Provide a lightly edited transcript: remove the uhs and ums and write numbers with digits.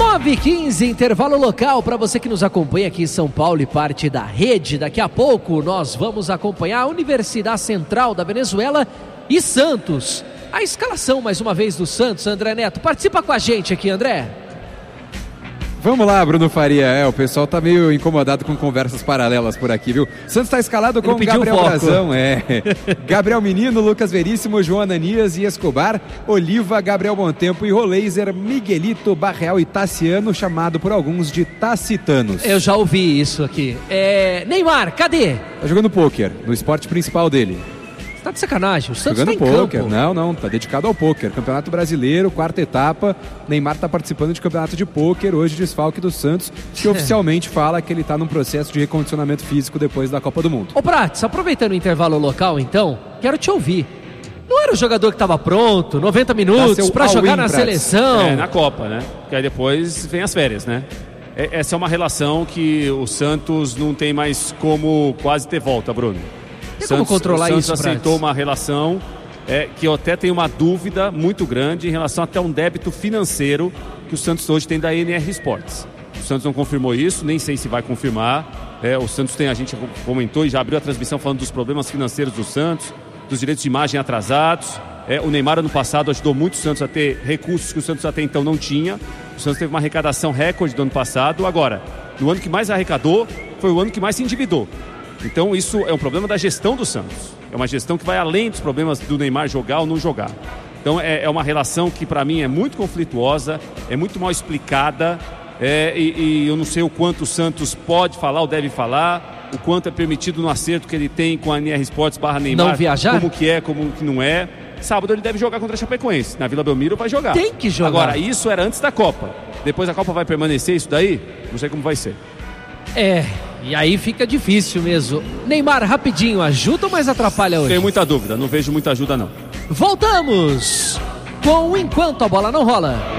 9h15, intervalo local para você que nos acompanha aqui em São Paulo e parte da rede. Daqui a pouco nós vamos acompanhar a Universidade Central da Venezuela e Santos. A escalação mais uma vez do Santos, André Neto. Participa com a gente aqui, André. Vamos lá, Bruno Faria. O pessoal tá meio incomodado com conversas paralelas por aqui, viu? Santos tá escalado com Gabriel Brazão, Gabriel Menino, Lucas Veríssimo, João Ananias e Escobar, Oliva, Gabriel Montempo e Roleiser, Miguelito, Barreal e Tassiano, chamado por alguns de Tacitanos. Eu já ouvi isso aqui. Neymar, cadê? Tá jogando pôquer, no esporte principal dele. Você tá de sacanagem, o Santos jogando tá em pôquer. campo. Não, tá dedicado ao pôquer. Campeonato Brasileiro, quarta etapa. Neymar tá participando de campeonato de pôquer, hoje desfalque do Santos, que oficialmente fala que ele tá num processo de recondicionamento físico depois da Copa do Mundo. Ô Prates, aproveitando o intervalo local então, quero te ouvir. Não era o jogador que tava pronto, 90 minutos pra jogar na seleção? Na Copa, né? Porque aí depois vem as férias, né? Essa é uma relação que o Santos não tem mais como quase ter volta, Bruno. Tem como controlar isso, O Santos aceitou uma relação que eu até tenho uma dúvida muito grande em relação até um débito financeiro que o Santos hoje tem da NR Sports. O Santos não confirmou isso, nem sei se vai confirmar. O Santos tem, a gente comentou e já abriu a transmissão falando dos problemas financeiros do Santos, dos direitos de imagem atrasados. O Neymar ano passado ajudou muito o Santos a ter recursos que o Santos até então não tinha. O Santos teve uma arrecadação recorde do ano passado. Agora, no ano que mais arrecadou, foi o ano que mais se endividou. Então isso é um problema da gestão do Santos. É uma gestão que vai além dos problemas do Neymar jogar ou não jogar. Então é uma relação que para mim é muito conflituosa, é muito mal explicada, e eu não sei o quanto o Santos pode falar ou deve falar, o quanto é permitido no acerto que ele tem com a NR Sports / Neymar. Não viajar? Como que é, como que não é. Sábado ele deve jogar contra a Chapecoense. Na Vila Belmiro vai jogar. Tem que jogar. Agora, isso era antes da Copa. Depois a Copa vai permanecer isso daí? Não sei como vai ser. E aí fica difícil mesmo. Neymar, rapidinho, ajuda ou mais atrapalha hoje? Tenho muita dúvida, não vejo muita ajuda não. Voltamos com Enquanto a Bola Não Rola.